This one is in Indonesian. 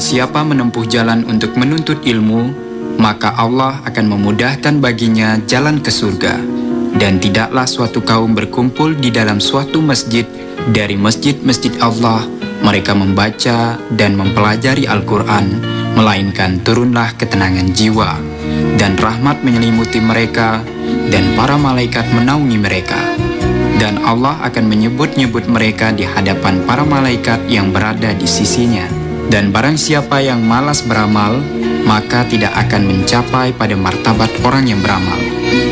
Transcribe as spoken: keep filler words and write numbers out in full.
siapa menempuh jalan untuk menuntut ilmu, maka Allah akan memudahkan baginya jalan ke surga. Dan tidaklah suatu kaum berkumpul di dalam suatu masjid dari masjid-masjid Allah, mereka membaca dan mempelajari Al-Quran, melainkan turunlah ketenangan jiwa, dan rahmat menyelimuti mereka, dan para malaikat menaungi mereka. Dan Allah akan menyebut-nyebut mereka di hadapan para malaikat yang berada di sisinya. Dan barang siapa yang malas beramal, maka tidak akan mencapai pada martabat orang yang beramal.